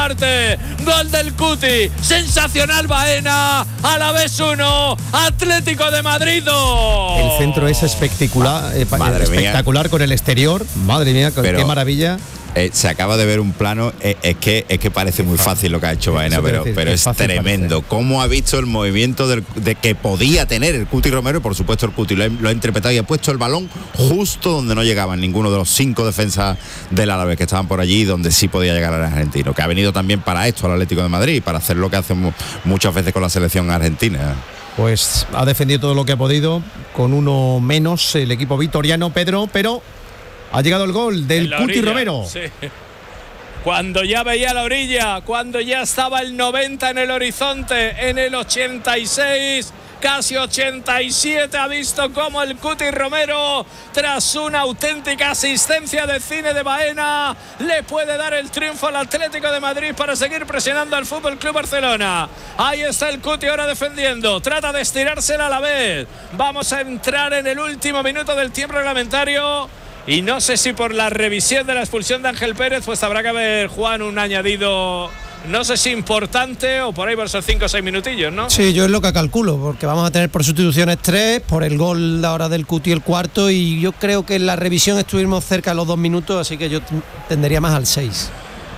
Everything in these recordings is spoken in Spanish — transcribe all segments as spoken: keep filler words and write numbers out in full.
Gol del Cuti, sensacional Baena, Alavés uno, Atlético de Madrid dos. El centro es espectacular, eh, Madre espectacular mía. Con el exterior, madre mía, Pero, qué maravilla. Eh, se acaba de ver un plano, eh, es que es que parece muy fácil lo que ha hecho Baena, pero, decir, pero es fácil tremendo. parece. Cómo ha visto el movimiento del, de que podía tener el Cuti Romero, y por supuesto el Cuti lo ha, lo ha interpretado y ha puesto el balón justo donde no llegaban ninguno de los cinco defensas del Alavés que estaban por allí, donde sí podía llegar el argentino, que ha venido también para esto al Atlético de Madrid, para hacer lo que hacen muchas veces con la selección argentina. Pues ha defendido todo lo que ha podido, con uno menos el equipo vitoriano, Pedro, pero ha llegado el gol del Cuti orilla, Romero. Sí. Cuando ya veía la orilla, cuando ya estaba el noventa en el horizonte, en el ochenta y seis, casi ochenta y siete, ha visto cómo el Cuti Romero, tras una auténtica asistencia de cine de Baena, le puede dar el triunfo al Atlético de Madrid para seguir presionando al Fútbol Club Barcelona. Ahí está el Cuti ahora defendiendo, trata de estirársela a la vez. Vamos a entrar en el último minuto del tiempo reglamentario. Y no sé si por la revisión de la expulsión de Ángel Pérez, pues habrá que haber, Juan, un añadido, no sé si importante o por ahí por esos cinco o seis minutillos, ¿no? Sí, yo es lo que calculo, porque vamos a tener por sustituciones tres, por el gol ahora del Cuti el cuarto, y yo creo que en la revisión estuvimos cerca de los dos minutos, así que yo tendería más al seis.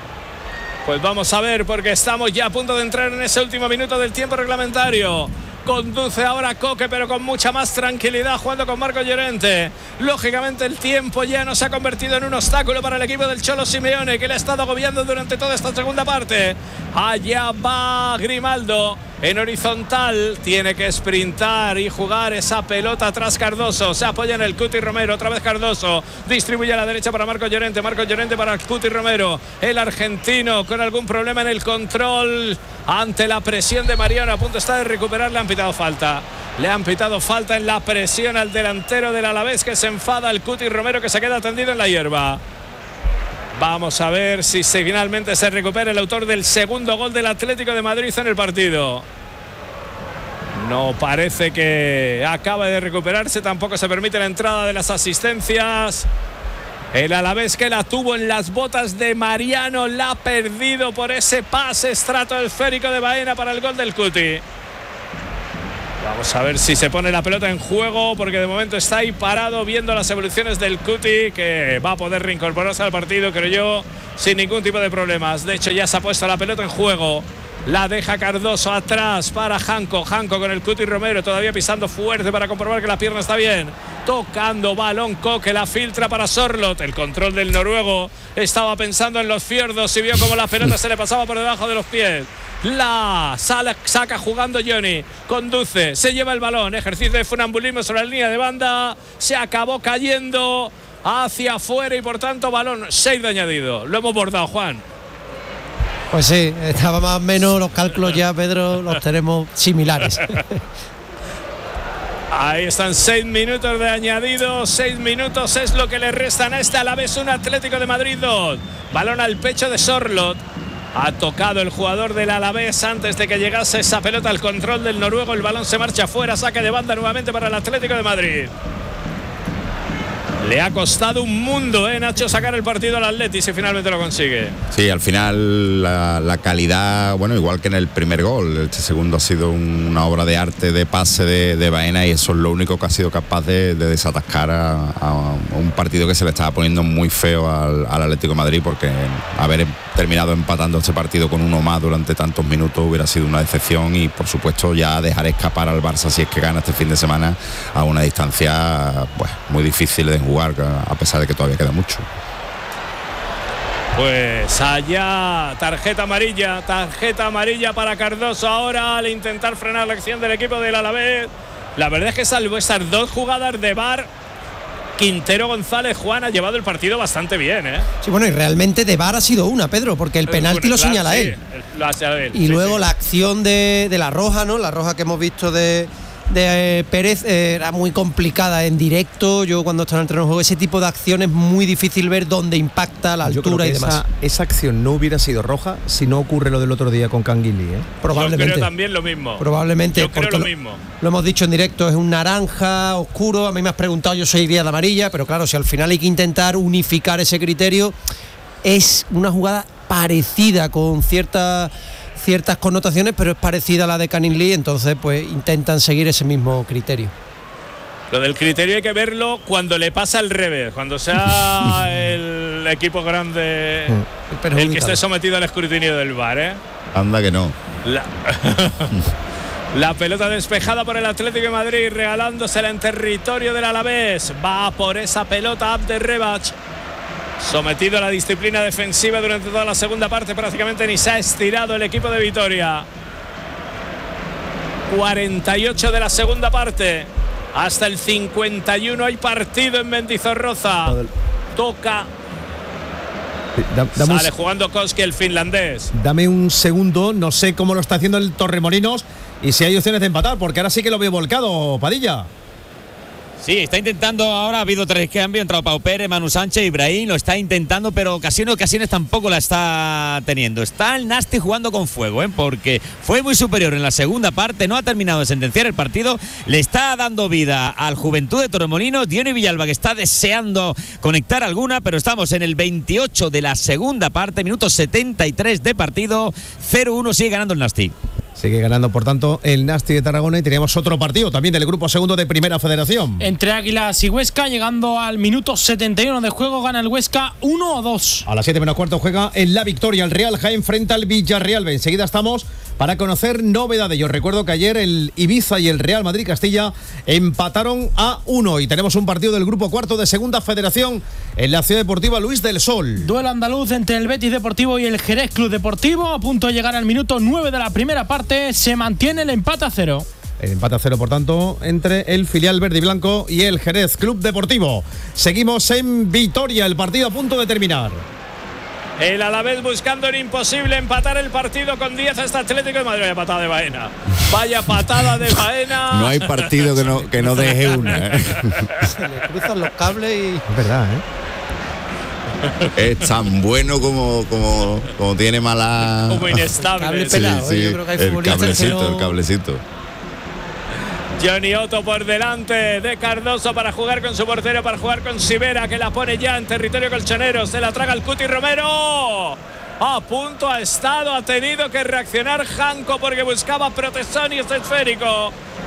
Pues vamos a ver, porque estamos ya a punto de entrar en ese último minuto del tiempo reglamentario. Conduce ahora Coque, pero con mucha más tranquilidad, jugando con Marco Llorente. Lógicamente el tiempo ya no se ha convertido en un obstáculo para el equipo del Cholo Simeone, que le ha estado agobiando durante toda esta segunda parte. Allá va Grimaldo en horizontal, tiene que sprintar y jugar esa pelota tras Cardoso. Se apoya en el Cuti Romero, otra vez Cardoso, distribuye a la derecha para Marco Llorente, Marco Llorente para el Cuti Romero. El argentino con algún problema en el control ante la presión de Mariano, a punto está de recuperar. Le han pitado falta, le han pitado falta en la presión al delantero del Alavés, que se enfada el Cuti Romero, que se queda tendido en la hierba. Vamos a ver si se, finalmente se recupera el autor del segundo gol del Atlético de Madrid en el partido. No parece que acabe de recuperarse, tampoco se permite la entrada de las asistencias. El Alavés, que la tuvo en las botas de Mariano, la ha perdido por ese pase estratosférico de Baena para el gol del Cuti. Vamos a ver si se pone la pelota en juego, porque de momento está ahí parado viendo las evoluciones del Cuti, que va a poder reincorporarse al partido, creo yo, sin ningún tipo de problemas. De hecho, ya se ha puesto la pelota en juego. La deja Cardoso atrás para Janco. Janco con el Cuti Romero, todavía pisando fuerte para comprobar que la pierna está bien. Tocando balón Coque, la filtra para Sorloth. El control del noruego, estaba pensando en los fiordos y vio cómo la pelota se le pasaba por debajo de los pies. La sala, saca jugando Johnny, conduce, se lleva el balón, ejercicio de funambulismo sobre la línea de banda, se acabó cayendo hacia afuera y por tanto balón seis de añadido. Lo hemos bordado, Juan. Pues sí, estaba más o menos, los cálculos ya, Pedro, los tenemos similares. Ahí están seis minutos de añadido, seis minutos es lo que le restan a este Alavés un Atlético de Madrid dos. Balón al pecho de Sorloth. Ha tocado el jugador del Alavés antes de que llegase esa pelota al control del noruego. El balón se marcha fuera, saque de banda nuevamente para el Atlético de Madrid. Le ha costado un mundo, ¿eh, Nacho, sacar el partido al Atleti, si finalmente lo consigue. Sí, al final la, la calidad, bueno, igual que en el primer gol, este segundo ha sido un, una obra de arte de pase de, de Baena, y eso es lo único que ha sido capaz de, de desatascar a, a un partido que se le estaba poniendo muy feo al, al Atlético de Madrid, porque haber terminado empatando este partido con uno más durante tantos minutos hubiera sido una decepción, y por supuesto ya dejar escapar al Barça, si es que gana este fin de semana, a una distancia pues muy difícil de jugar, a pesar de que todavía queda mucho. Pues allá, tarjeta amarilla, tarjeta amarilla para Cardoso ahora al intentar frenar la acción del equipo del Alavés. La verdad es que salvo esas dos jugadas de V A R, Quintero González, Juan, ha llevado el partido bastante bien, ¿eh? Sí, bueno, y realmente de V A R ha sido una, Pedro, porque el penalti bueno, lo señala sí, él. Lo hace él. Y sí, luego sí. la acción de, de la roja, ¿no? La roja que hemos visto de, de eh, Pérez eh, era muy complicada en directo. Yo cuando estaba en el terreno de juego, ese tipo de acciones es muy difícil ver dónde impacta la altura y esa, demás. Esa acción no hubiera sido roja si no ocurre lo del otro día con Canguilí, ¿eh? Probablemente. Yo creo también lo mismo. Probablemente. Yo creo porque lo mismo. Lo hemos dicho en directo, es un naranja oscuro. A mí me has preguntado, yo soy iría de amarilla, pero claro, si al final hay que intentar unificar ese criterio, es una jugada parecida con ciertas ciertas connotaciones, pero es parecida a la de Canning Lee, entonces pues intentan seguir ese mismo criterio. Lo del criterio hay que verlo cuando le pasa al revés, cuando sea el equipo grande pero el que esté sometido al escrutinio del V A R, ¿eh? Anda que no. La, la pelota despejada por el Atlético de Madrid, regalándosela en territorio del Alavés. Va por esa pelota Abde Rebach, sometido a la disciplina defensiva durante toda la segunda parte. Prácticamente ni se ha estirado el equipo de Vitoria. cuarenta y ocho de la segunda parte. Hasta el cincuenta y uno hay partido en Mendizorroza. Toca. Da, Sale jugando Koski, el finlandés. Dame un segundo, no sé cómo lo está haciendo el Torremolinos y si hay opciones de empatar, porque ahora sí que lo veo volcado, Padilla. Sí, está intentando ahora, ha habido tres cambios, ha entrado Pau Pérez, Manu Sánchez, Ibrahim, lo está intentando, pero ocasiones, ocasiones tampoco la está teniendo. Está el Nasti jugando con fuego, ¿eh? Porque fue muy superior en la segunda parte, no ha terminado de sentenciar el partido, le está dando vida al Juventud de Torremolinos, Diony Villalba, que está deseando conectar alguna, pero estamos en el veintiocho de la segunda parte, minuto setenta y tres de partido, cero uno, sigue ganando el Nasti. Sigue ganando, por tanto, el Nasti de Tarragona, y teníamos otro partido también del grupo segundo de Primera Federación. Entre Águilas y Huesca, llegando al minuto setenta y uno de juego, gana el Huesca uno a dos. A las siete menos cuarto juega en La Victoria el Real Jaén frente al Villarreal. Enseguida estamos para conocer novedades. Yo recuerdo que ayer el Ibiza y el Real Madrid Castilla empataron a uno y tenemos un partido del grupo cuarto de Segunda Federación en la Ciudad Deportiva Luis del Sol. Duelo andaluz entre el Betis Deportivo y el Jerez Club Deportivo, a punto de llegar al minuto nueve de la primera parte. Se mantiene el empate a cero. El empate a cero, por tanto, entre el filial verde y blanco y el Jerez Club Deportivo. Seguimos en Vitoria, el partido a punto de terminar. El Alavés buscando el imposible, empatar el partido con diez a este Atlético de Madrid. Vaya patada de Baena. Vaya patada de Baena. No hay partido que no, que no deje una, ¿eh? Se le cruzan los cables y... Es verdad, ¿eh? Es tan bueno como, como, como tiene mala... Como inestable. Cable Sí, pelado, sí, yo creo que hay el futbolistas cablecito, que no- el cablecito. Johnny Otto por delante de Cardoso para jugar con su portero, para jugar con Sivera, que la pone ya en territorio colchonero. Se la traga el Cuti Romero. A punto ha estado, ha tenido que reaccionar Janko porque buscaba protección y este esférico.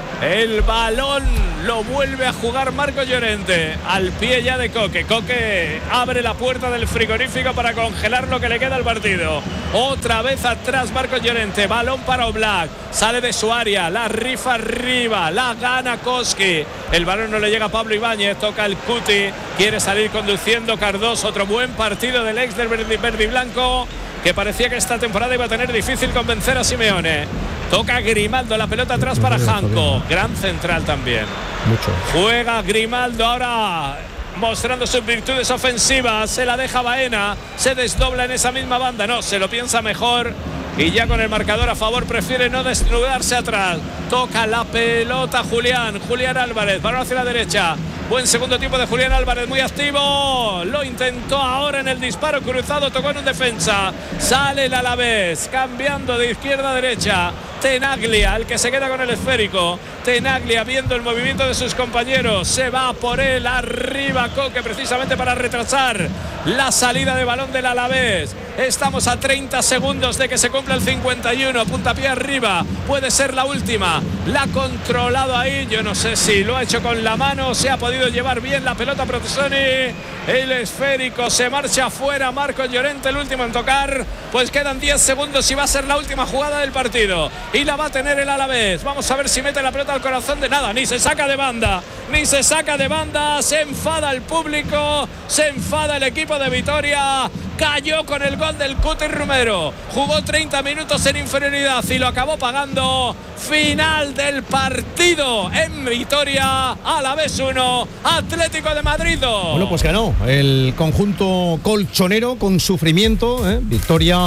El balón lo vuelve a jugar Marco Llorente al pie ya de Coque. Coque abre la puerta del frigorífico para congelar lo que le queda al partido. Otra vez atrás Marco Llorente, balón para Oblak, sale de su área, la rifa arriba, la gana Koski. El balón no le llega a Pablo Ibáñez, toca el Cuti, quiere salir conduciendo Cardoso. Otro buen partido del ex del verde, verde y blanco, que parecía que esta temporada iba a tener difícil convencer a Simeone. Toca Grimaldo, la pelota atrás para Janko, gran central también. Mucho. Juega Grimaldo ahora mostrando sus virtudes ofensivas, se la deja Baena, se desdobla en esa misma banda, no, se lo piensa mejor y ya con el marcador a favor prefiere no desnudarse atrás. Toca la pelota Julián, Julián Álvarez, balón hacia la derecha. Buen segundo tiempo de Julián Álvarez, muy activo. Lo intentó ahora en el disparo cruzado, tocó en un defensa. Sale el Alavés, cambiando de izquierda a derecha. Tenaglia, el que se queda con el esférico. Tenaglia viendo el movimiento de sus compañeros. Se va por él arriba Coque, precisamente para retrasar la salida de balón del Alavés. Estamos a treinta segundos de que se cumpla el cincuenta y uno. Puntapié arriba, puede ser la última. La ha controlado ahí, yo no sé si lo ha hecho con la mano, se ha podido llevar bien la pelota Protesoni. El esférico se marcha afuera. Marco Llorente, el último en tocar. Pues quedan diez segundos y va a ser la última jugada del partido. Y la va a tener el Alavés. Vamos a ver si mete la pelota al corazón de nada. Ni se saca de banda. Ni se saca de banda. Se enfada el público. Se enfada el equipo de Vitoria. Cayó con el gol del Cuti Romero. Jugó treinta minutos en inferioridad y lo acabó pagando. Final del partido en Vitoria. Alavés uno, Atlético de Madrid dos. Bueno, pues ganó el conjunto colchonero con sufrimiento, ¿eh? Victoria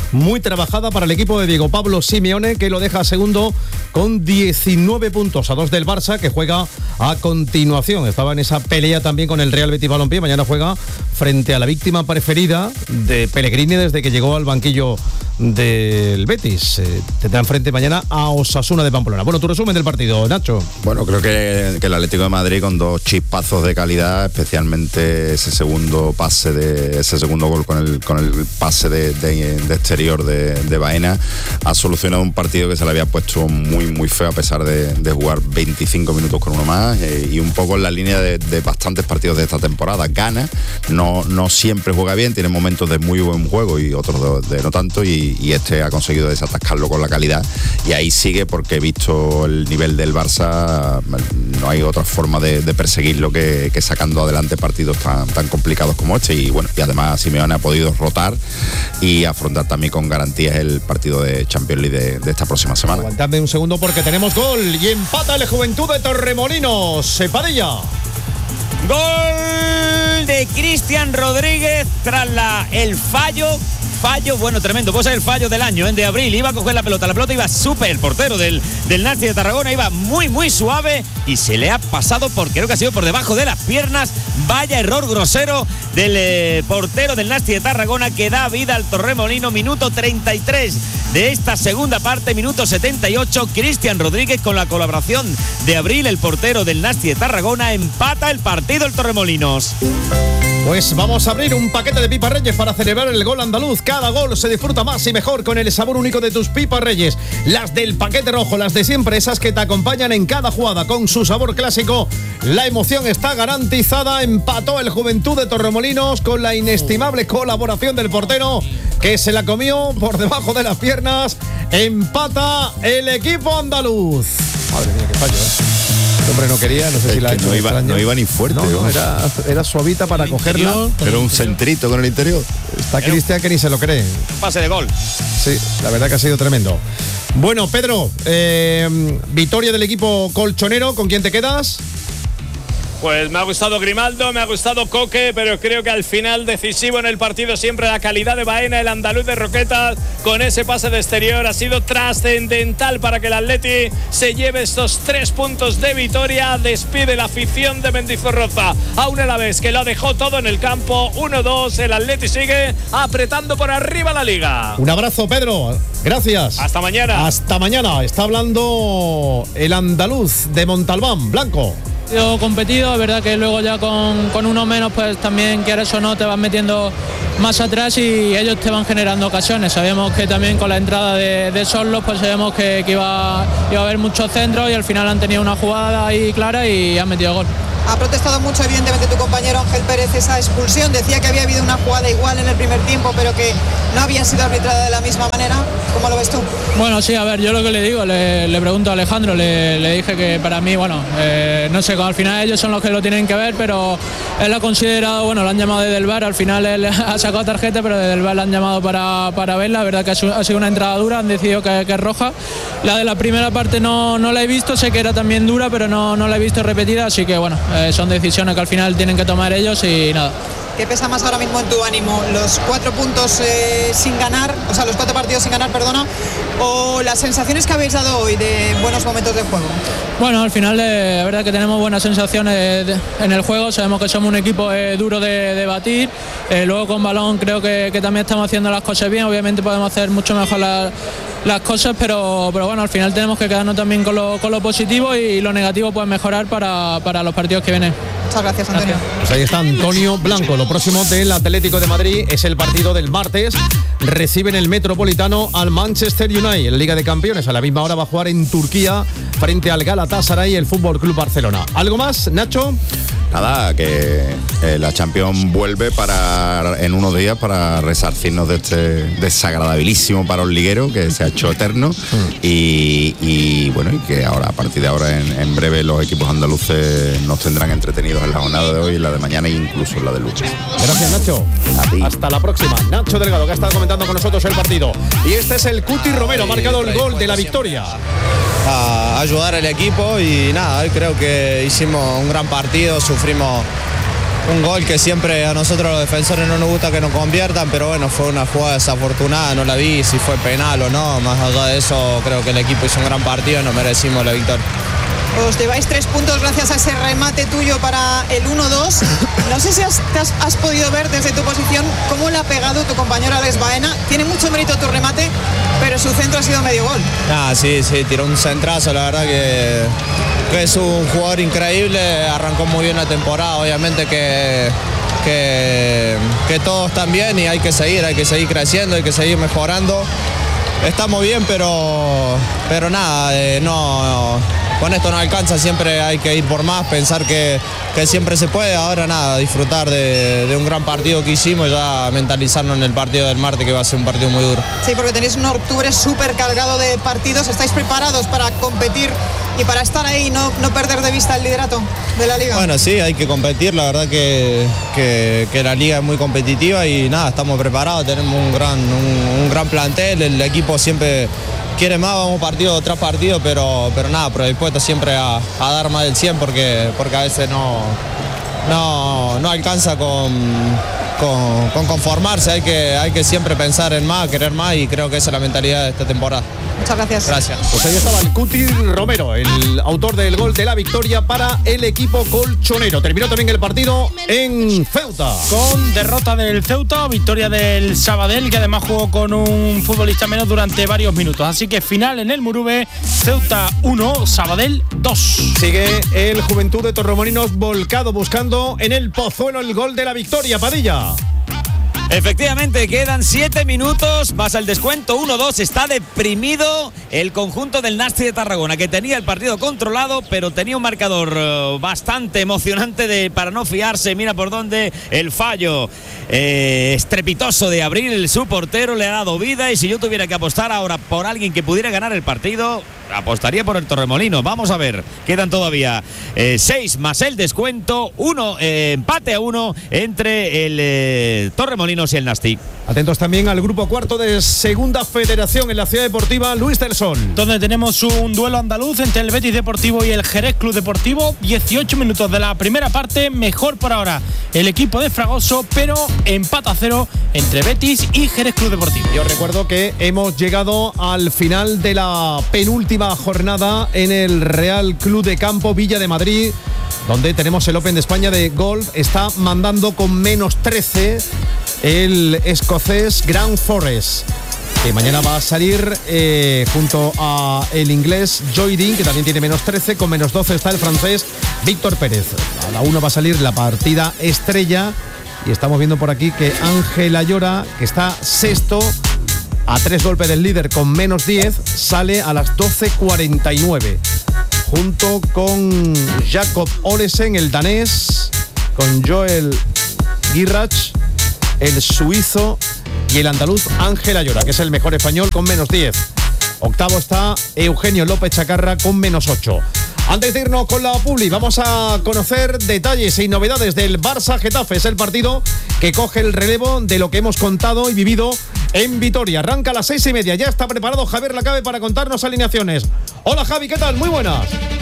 muy trabajada para el equipo de Diego Pablo Simeone, que lo deja segundo con diecinueve puntos, a dos del Barça, que juega a continuación. Estaba en esa pelea también con el Real Betis Balompié. Mañana juega frente a la víctima preferida de Pellegrini desde que llegó al banquillo del Betis. Eh, tendrá enfrente mañana a Osasuna de Pamplona. Bueno, tu resumen del partido, Nacho. Bueno, creo que, que el Atlético de Madrid, con dos chispazos de calidad, especialmente ese segundo pase de ese segundo gol con el con el pase de, de, de exterior de, de Baena, ha solucionado un partido que se le había puesto muy muy feo, a pesar de, de jugar veinticinco minutos con uno más, eh, y un poco en la línea de, de bastantes partidos de esta temporada. Gana, no, no siempre juega bien, tiene momentos de muy buen juego y otros de, de no tanto, y, y este ha conseguido desatascarlo con la calidad, y ahí sigue, porque visto el nivel del Barça, no hay otra forma de, de perseguirlo que, que sacando adelante partidos tan, tan complicados como este. Y bueno, y además Simeone ha podido rotar y afrontar también con garantías el partido de Champions League de, de esta próxima semana. Aguantadme un segundo porque tenemos gol y empata el Juventud de Torremolinos. Sepadilla. Gol de Cristian Rodríguez tras la, el fallo. Fallo, bueno, tremendo, pues el fallo del año, ¿eh? De Abril, iba a coger la pelota, la pelota iba súper, el portero del, del Nasti de Tarragona iba muy, muy suave y se le ha pasado, porque creo que ha sido por debajo de las piernas. Vaya error grosero del eh, portero del Nasti de Tarragona, que da vida al Torremolino. Minuto treinta y tres de esta segunda parte, minuto setenta y ocho, Cristian Rodríguez, con la colaboración de Abril, el portero del Nasti de Tarragona, empata el partido el Torremolinos. Pues vamos a abrir un paquete de pipas Reyes para celebrar el gol andaluz. Cada gol se disfruta más y mejor con el sabor único de tus pipas Reyes. Las del paquete rojo, las de siempre, esas que te acompañan en cada jugada con su sabor clásico. La emoción está garantizada. Empató el Juventud de Torremolinos con la inestimable colaboración del portero, que se la comió por debajo de las piernas. Empata el equipo andaluz. Madre mía, qué fallo, ¿eh? Hombre, no quería, no sé es si la ha hecho. No iba, no iba ni fuerte. No, no, era, era suavita para cogerla. Pero un centrito con el interior. Está Cristian que ni se lo cree. Pase de gol. Sí, la verdad que ha sido tremendo. Bueno, Pedro, eh, victoria del equipo colchonero. ¿Con quién te quedas? Pues me ha gustado Grimaldo, me ha gustado Coque, pero creo que al final decisivo en el partido siempre la calidad de Baena, el andaluz de Roquetas, con ese pase de exterior ha sido trascendental para que el Atleti se lleve estos tres puntos de Vitoria. Despide la afición de Mendizorroza a un Alavés que lo dejó todo en el campo. uno dos, el Atleti sigue apretando por arriba la liga. Un abrazo, Pedro, gracias. Hasta mañana. Hasta mañana. Está hablando el andaluz de Montalbán, Blanco. Competido, es verdad que luego ya con, con uno menos, pues también quieres o no te vas metiendo más atrás y ellos te van generando ocasiones. Sabíamos que también con la entrada de, de Sorlos, pues sabíamos que, que iba, iba a haber muchos centros y al final han tenido una jugada ahí clara y han metido gol. Ha protestado mucho, evidentemente, tu compañero Ángel Pérez esa expulsión. Decía que había habido una jugada igual en el primer tiempo, pero que no había sido arbitrada de la misma manera. ¿Cómo lo ves tú? Bueno, sí, a ver, yo lo que le digo, le, le pregunto a Alejandro, le, le dije que para mí, bueno, eh, no sé, al final ellos son los que lo tienen que ver, pero él ha considerado, bueno, lo han llamado desde el V A R, al final él ha sacado tarjeta, pero desde el V A R le han llamado para, para verla. La verdad que ha sido una entrada dura, han decidido que, que es roja. La de la primera parte no, no la he visto, sé que era también dura, pero no, no la he visto repetida, así que bueno, eh, son decisiones que al final tienen que tomar ellos y nada. ¿Qué pesa más ahora mismo en tu ánimo? ¿Los cuatro puntos eh, sin ganar, o sea, los cuatro partidos sin ganar, perdona, o las sensaciones que habéis dado hoy de buenos momentos de juego? Bueno, al final eh, la verdad que tenemos buenas sensaciones de, en el juego, sabemos que somos un equipo eh, duro de, de batir, eh, luego con balón creo que, que también estamos haciendo las cosas bien, obviamente podemos hacer mucho mejor la, las cosas, pero, pero bueno, al final tenemos que quedarnos también con lo, con lo positivo y lo negativo pues mejorar para, para los partidos que vienen. Muchas gracias, Antonio. Gracias. Pues ahí está Antonio Blanco. Lo próximo del Atlético de Madrid es el partido del martes. Reciben el Metropolitano al Manchester United en la Liga de Campeones. A la misma hora va a jugar en Turquía frente al Galatasaray el Fútbol Club Barcelona. ¿Algo más, Nacho? Nada, que eh, la Champions vuelve para en unos días para resarcirnos de este desagradabilísimo parón liguero que se ha hecho eterno mm. y, y bueno, y que ahora a partir de ahora en, en breve los equipos andaluces nos tendrán entretenidos en la jornada de hoy, en la de mañana e incluso en la de lunes. Gracias, Nacho. A ti. Hasta la próxima. Nacho Delgado, que ha estado comentando con nosotros el partido. Y este es el Cuti Romero, ha marcado el gol de la victoria. A ayudar al equipo y nada, hoy creo que hicimos un gran partido, sufrimos un gol que siempre a nosotros los defensores no nos gusta que nos conviertan, pero bueno, fue una jugada desafortunada, no la vi si fue penal o no, más allá de eso creo que el equipo hizo un gran partido y nos merecimos la victoria. Os lleváis tres puntos gracias a ese remate tuyo para el uno dos. No sé si has, has, has podido ver desde tu posición cómo le ha pegado tu compañero Alex Baena. Tiene mucho mérito tu remate, pero su centro ha sido medio gol. Ah, sí, sí, tiró un centrazo, la verdad que, que es un jugador increíble, arrancó muy bien la temporada, obviamente que, que, que todos están bien y hay que seguir, hay que seguir creciendo, hay que seguir mejorando. Estamos bien, pero, pero nada, eh, no, con esto no alcanza, siempre hay que ir por más, pensar que, que siempre se puede. Ahora nada, disfrutar de, de un gran partido que hicimos y ya mentalizarnos en el partido del martes, que va a ser un partido muy duro. Sí, porque tenéis un octubre súper cargado de partidos, ¿estáis preparados para competir y para estar ahí y no, no perder de vista el liderato de la liga? Bueno, sí, hay que competir, la verdad que, que, que la liga es muy competitiva y nada, estamos preparados, tenemos un gran, un, un gran plantel, el equipo siempre quiere más, vamos partido tras partido, pero, pero nada, predispuesto siempre a, a dar más del cien porque, porque a veces no, no, no alcanza con, con, con conformarse, hay que, hay que siempre pensar en más, querer más y creo que esa es la mentalidad de esta temporada. Muchas gracias. Gracias. Pues ahí estaba el Cuti Romero, el autor del gol de la victoria para el equipo colchonero. Terminó también el partido en Ceuta. Con derrota del Ceuta, victoria del Sabadell, que además jugó con un futbolista menos durante varios minutos. Así que final en el Murube, Ceuta uno, Sabadell dos. Sigue el Juventud de Torremolinos volcado buscando en el Pozuelo el gol de la victoria, Padilla. Efectivamente, quedan siete minutos más el descuento, uno dos. Está deprimido el conjunto del Nasti de Tarragona, que tenía el partido controlado, pero tenía un marcador uh, bastante emocionante de, para no fiarse. Mira por dónde el fallo eh, estrepitoso de Abril, su portero, le ha dado vida. Y si yo tuviera que apostar ahora por alguien que pudiera ganar el partido, apostaría por el Torremolinos. Vamos a ver, quedan todavía eh, seis más el descuento, uno, eh, empate a uno entre el eh, Torremolinos y el Nasti. Atentos también al grupo cuarto de Segunda Federación en la Ciudad Deportiva Luis del Sol, donde tenemos un duelo andaluz entre el Betis Deportivo y el Jerez Club Deportivo. dieciocho minutos de la primera parte, mejor por ahora el equipo de Fragoso, pero empate a cero entre Betis y Jerez Club Deportivo. Yo recuerdo que hemos llegado al final de la penúltima jornada en el Real Club de Campo Villa de Madrid, donde tenemos el Open de España de golf. Está mandando con menos trece el escocés Grant Forrest, que mañana va a salir eh, junto a el inglés Joy Dean, que también tiene menos trece. Con menos doce está el francés Víctor Pérez. A la una va a salir la partida estrella y estamos viendo por aquí que Ángel Ayora, que está sexto a tres golpes del líder con menos diez, sale a las doce cuarenta y nueve, junto con Jacob Olesen, el danés, con Joel Girach, el suizo, y el andaluz Ángel Ayora, que es el mejor español, con menos diez. Octavo está Eugenio López Chacarra con menos ocho. Antes de irnos con la publi, vamos a conocer detalles y novedades del Barça Getafe. Es el partido que coge el relevo de lo que hemos contado y vivido en Vitoria. Arranca a las seis y media. Ya está preparado Javier Lacabe para contarnos alineaciones. Hola Javi, ¿qué tal? Muy buenas.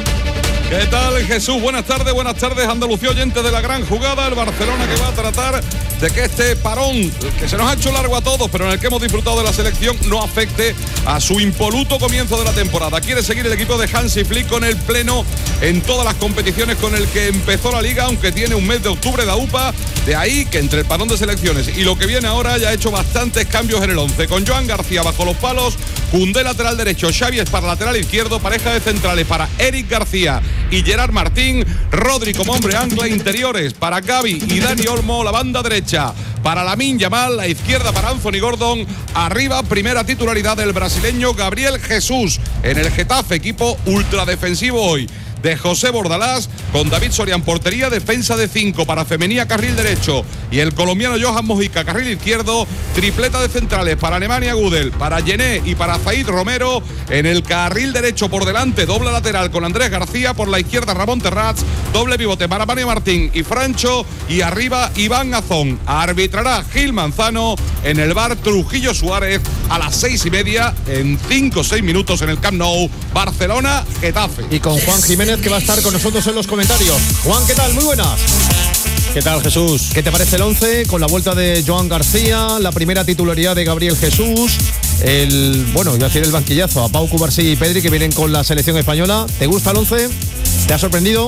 ¿Qué tal, Jesús? Buenas tardes, buenas tardes, Andalucía oyente de la gran jugada. El Barcelona que va a tratar de que este parón, que se nos ha hecho largo a todos, pero en el que hemos disfrutado de la selección, no afecte a su impoluto comienzo de la temporada. Quiere seguir el equipo de Hansi Flick con el pleno en todas las competiciones con el que empezó la liga, aunque tiene un mes de octubre de U P A. De ahí que entre el parón de selecciones y lo que viene ahora ya ha hecho bastantes cambios en el once. Con Joan García bajo los palos, Koundé lateral derecho, Xavi para lateral izquierdo, pareja de centrales para Eric García y Gerard Martín, Rodri como hombre ancla, interiores para Gavi y Dani Olmo, la banda derecha para Lamine Yamal, la izquierda para Anthony Gordon, arriba primera titularidad del brasileño Gabriel Jesús en el Getafe, equipo ultradefensivo hoy de José Bordalás, con David Soria en portería, defensa de cinco para Femenía, carril derecho, y el colombiano Johan Mojica, carril izquierdo, tripleta de centrales para Alemania Gudel, para Yené y para Zaid Romero, en el carril derecho por delante, doble lateral con Andrés García, por la izquierda Ramón Terrats, doble pivote para Mani Martín y Francho, y arriba Iván Azón. Arbitrará Gil Manzano en el bar Trujillo Suárez a las seis y media, en cinco o seis minutos en el Camp Nou, Barcelona, Getafe. Y con Juan Jiménez, que va a estar con nosotros en los comentarios. Juan, ¿qué tal? Muy buenas. ¿Qué tal, Jesús? ¿Qué te parece el once? Con la vuelta de Joan García, la primera titularidad de Gabriel Jesús, el, bueno, ya tiene el banquillazo a Pau Cubarsí y Pedri, que vienen con la selección española. ¿Te gusta el once? ¿Te ha sorprendido?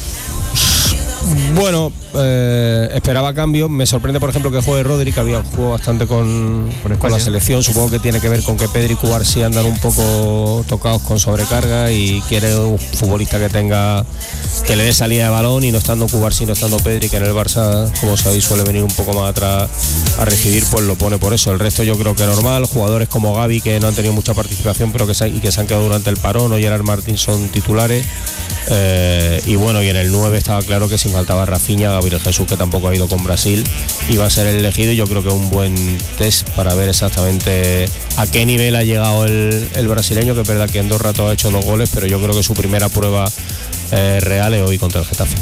Bueno, eh, esperaba cambios. Me sorprende, por ejemplo, que juegue Rodri, que había jugado bastante con, con la selección. Supongo que tiene que ver con que Pedri y Cubarsí andan un poco tocados con sobrecarga y quiere un futbolista que tenga, que le dé salida de balón, y no estando Cubarsí, no estando Pedri, que en el Barça, como sabéis, suele venir un poco más atrás a recibir, pues lo pone por eso. El resto yo creo que normal. Jugadores como Gavi, que no han tenido mucha participación, pero que se, y que se han quedado durante el parón, o Gerard Martín, son titulares. Eh, y bueno, y en el nueve estaba claro que si faltaba Rafinha, Gabriel Jesús, que tampoco ha ido con Brasil, iba a ser el elegido, y yo creo que es un buen test para ver exactamente a qué nivel ha llegado el, el brasileño, que es verdad que en dos ratos ha hecho dos goles, pero yo creo que su primera prueba eh, real es hoy contra el Getafe.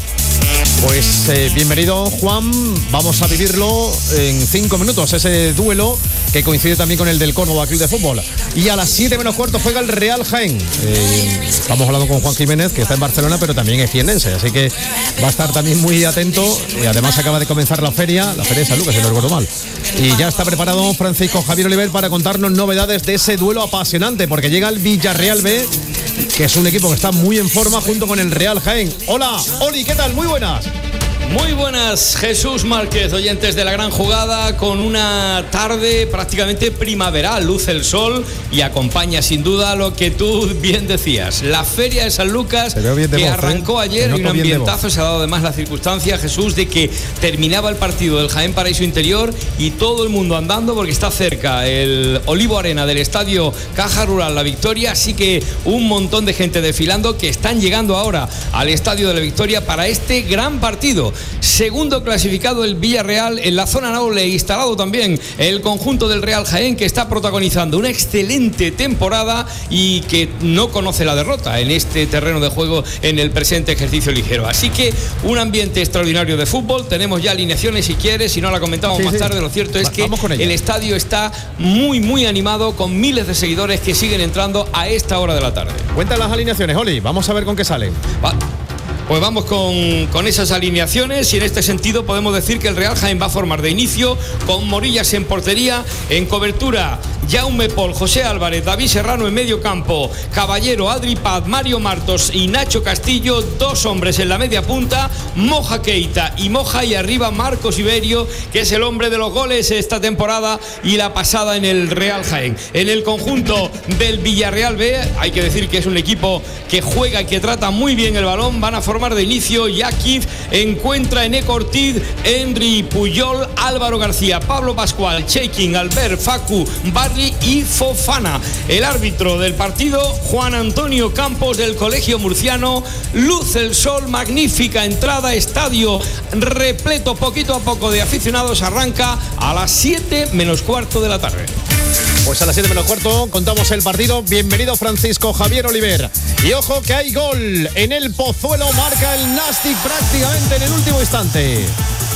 Pues eh, bienvenido, Juan. Vamos a vivirlo en cinco minutos, ese duelo que coincide también con el del Córdoba Club de Fútbol. Y a las siete menos cuarto juega el Real Jaén. Eh, estamos hablando con Juan Jiménez, que está en Barcelona, pero también es jiennense, así que va a estar también muy atento. Y además acaba de comenzar la feria, la feria de San Lucas, si no recuerdo mal. Y ya está preparado Francisco Javier Oliver para contarnos novedades de ese duelo apasionante, porque llega el Villarreal B, que es un equipo que está muy en forma junto con el Real Jaén. Hola, Oli, ¿qué tal? Muy buenas. Muy buenas, Jesús Márquez, oyentes de La Gran Jugada, con una tarde prácticamente primaveral, luce el sol y acompaña sin duda lo que tú bien decías, la Feria de San Lucas, que voz, arrancó ¿eh? ayer, y un ambientazo. Se ha dado además la circunstancia, Jesús, de que terminaba el partido del Jaén Paraíso Interior y todo el mundo andando, porque está cerca el Olivo Arena del Estadio Caja Rural La Victoria, así que un montón de gente desfilando, que están llegando ahora al Estadio de la Victoria para este gran partido. Segundo clasificado el Villarreal, en la zona noble instalado también el conjunto del Real Jaén, que está protagonizando una excelente temporada y que no conoce la derrota en este terreno de juego en el presente ejercicio ligero. Así que un ambiente extraordinario de fútbol. Tenemos ya alineaciones, si quieres, si no la comentamos sí, más sí. tarde. Lo cierto es Va, que el estadio está muy muy animado, con miles de seguidores que siguen entrando a esta hora de la tarde. Cuentan las alineaciones, Oli, vamos a ver con qué salen. Va. Pues vamos con, con esas alineaciones, y en este sentido podemos decir que el Real Jaén va a formar de inicio con Morillas en portería, en cobertura Jaume Pol, José Álvarez, David Serrano en medio campo, Caballero, Adri Paz, Mario Martos y Nacho Castillo, dos hombres en la media punta, Moja Keita y Moja, y arriba Marcos Iberio, que es el hombre de los goles esta temporada y la pasada en el Real Jaén. En el conjunto del Villarreal B, hay que decir que es un equipo que juega y que trata muy bien el balón. Van a formar de inicio Yakif, encuentra Eneco Ortiz, Henry, Puyol, Álvaro García, Pablo Pascual, Cheikin, Albert, Facu, Barli y Fofana. El árbitro del partido, Juan Antonio Campos, del Colegio Murciano. Luz el sol, magnífica entrada, estadio repleto poquito a poco de aficionados. Arranca a las siete menos cuarto de la tarde. Pues a las siete menos cuarto contamos el partido. Bienvenido, Francisco Javier Oliver. Y ojo que hay gol en el Pozuelo, marca el Nastic prácticamente en el último instante.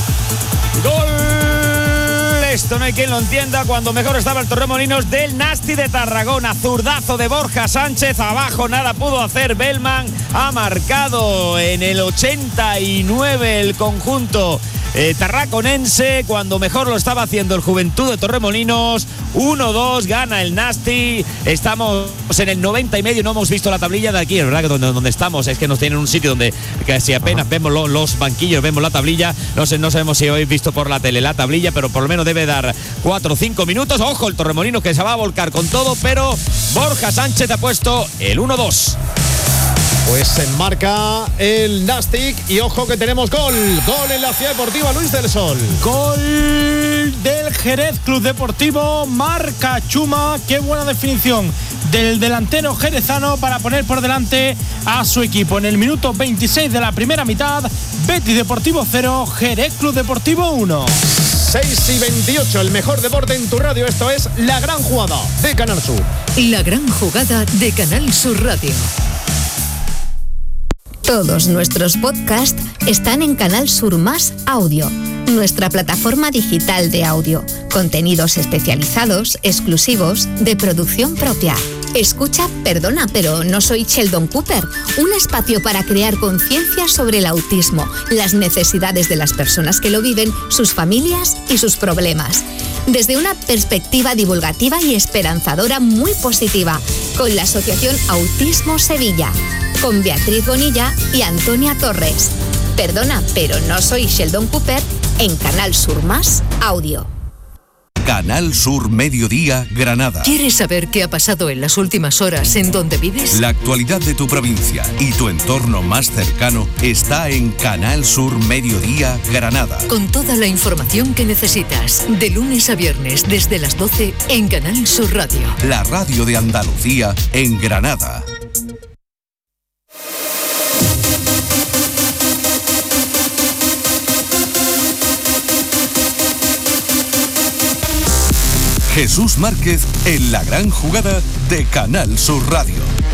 Gol, esto no hay quien lo entienda, cuando mejor estaba el Torremolinos del Nasti de Tarragona. Zurdazo de Borja Sánchez, abajo nada pudo hacer Bellman. Ha marcado en el ochenta y nueve el conjunto Eh, tarraconense, cuando mejor lo estaba haciendo el Juventud de Torremolinos. uno dos, gana el Nasti. Estamos en el noventa y medio, no hemos visto la tablilla de aquí, es verdad que donde, donde estamos es que nos tienen un sitio donde casi apenas Ajá. vemos lo, los banquillos, vemos la tablilla. No sé, no sabemos si habéis visto por la tele la tablilla, pero por lo menos debe dar cuatro o cinco minutos. Ojo, el Torremolinos, que se va a volcar con todo, pero Borja Sánchez ha puesto el uno dos. Pues se enmarca el Nastic y ojo que tenemos gol. Gol en la Ciudad Deportiva Luis del Sol. Gol del Jerez Club Deportivo. Marca Chuma. Qué buena definición del delantero jerezano para poner por delante a su equipo. En el minuto veintiséis de la primera mitad, Betis Deportivo cero, Jerez Club Deportivo uno. seis y veintiocho, el mejor deporte en tu radio. Esto es La Gran Jugada de Canal Sur. La Gran Jugada de Canal Sur Radio. Todos nuestros podcasts están en Canal Sur Más Audio, nuestra plataforma digital de audio. Contenidos especializados, exclusivos, de producción propia. Escucha Perdona, pero no soy Sheldon Cooper, un espacio para crear conciencia sobre el autismo, las necesidades de las personas que lo viven, sus familias y sus problemas. Desde una perspectiva divulgativa y esperanzadora muy positiva, con la Asociación Autismo Sevilla, con Beatriz Bonilla y Antonia Torres. Perdona, pero no soy Sheldon Cooper, en Canal Sur Más Audio. Canal Sur Mediodía, Granada. ¿Quieres saber qué ha pasado en las últimas horas en donde vives? La actualidad de tu provincia y tu entorno más cercano está en Canal Sur Mediodía, Granada. Con toda la información que necesitas, de lunes a viernes desde las doce en Canal Sur Radio. La radio de Andalucía en Granada. Jesús Márquez en la gran jugada de Canal Sur Radio.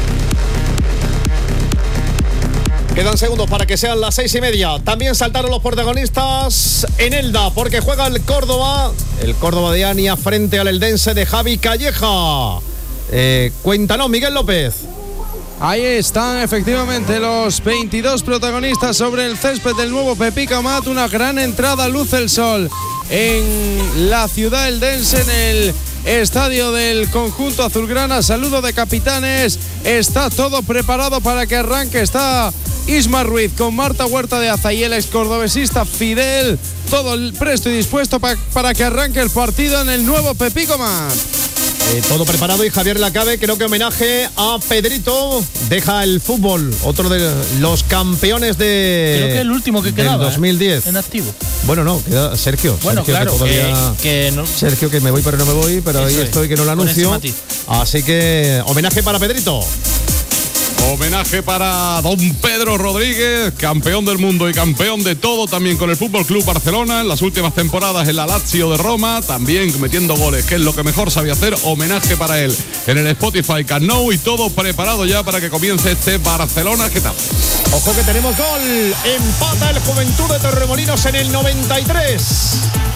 Quedan segundos para que sean las seis y media. También saltaron los protagonistas en Elda, porque juega el Córdoba, el Córdoba de Ania frente al Eldense de Javi Calleja. Eh, cuéntanos, Miguel López. Ahí están efectivamente los veintidós protagonistas sobre el césped del nuevo Pepica Amat. Una gran entrada, luce el sol en la ciudad eldense, en el estadio del conjunto azulgrana. Saludo de capitanes. Está todo preparado para que arranque. Está Isma Ruiz con Marta Huerta de Aza y el ex cordobesista Fidel. Todo presto y dispuesto pa- para que arranque el partido en el nuevo Pepica Amat. Eh, todo preparado y Javier Lacabe, creo que homenaje a Pedrito, deja el fútbol, otro de los campeones de Creo que el último que quedaba, del dos mil diez. ¿eh? En activo. Bueno, no, queda Sergio. Bueno, Sergio, claro, que todavía, que, que no. Sergio, que me voy pero no me voy, pero Eso ahí es, estoy que no lo con ese anuncio. matiz. Así que homenaje para Pedrito. Homenaje para don Pedro Rodríguez, campeón del mundo y campeón de todo también con el Fútbol Club Barcelona, en las últimas temporadas en la Lazio de Roma, también metiendo goles, que es lo que mejor sabía hacer. Homenaje para él en el Spotify Camp Nou y todo preparado ya para que comience este Barcelona. ¿Qué tal? Ojo que tenemos gol. Empata el Juventud de Torremolinos en el noventa y tres.